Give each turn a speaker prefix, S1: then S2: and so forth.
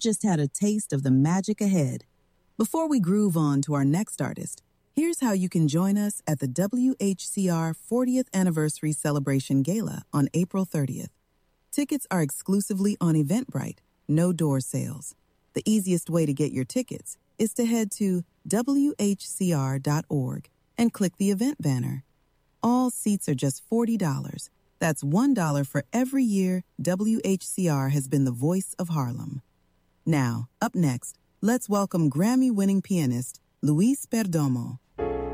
S1: just had a taste of the magic ahead. Before we groove on to our next artist, here's how you can join us at the WHCR 40th Anniversary Celebration Gala on April 30th. Tickets are exclusively on Eventbrite, no door sales. The easiest way to get your tickets is to head to WHCR.org and click the event banner. All seats are just $40. That's $1 for every year WHCR has been the voice of Harlem. Now, up next, let's welcome Grammy-winning pianist Luis Perdomo